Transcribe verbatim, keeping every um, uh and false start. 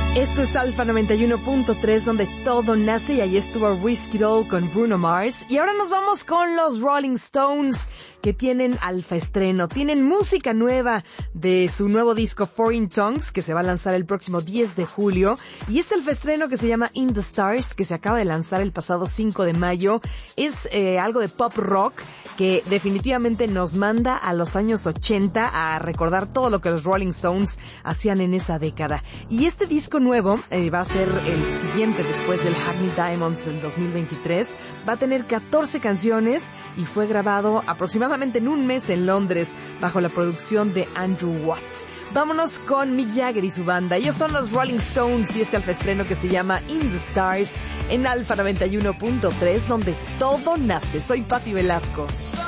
Esto es Alfa noventa y uno punto tres, donde todo nace, y ahí estuvo Risk It All con Bruno Mars. Y ahora nos vamos con los Rolling Stones, que tienen alfa estreno. Tienen música nueva de su nuevo disco Foreign Tongues, que se va a lanzar el próximo diez de julio. Y este alfa estreno, que se llama In the Stars, que se acaba de lanzar el pasado cinco de mayo, es eh, algo de pop rock que definitivamente nos manda a los años ochenta, a recordar todo lo que los Rolling Stones hacían en esa década. Y este disco nuevo eh, va a ser el siguiente después del Hackney Diamonds del dos mil veintitrés. Va a tener catorce canciones y fue grabado aproximadamente en un mes en Londres bajo la producción de Andrew Watt. Vámonos con Mick Jagger y su banda. Ellos son los Rolling Stones y este alfa estreno que se llama In the Stars en Alfa noventa y uno punto tres, donde todo nace. Soy Patti Velasco.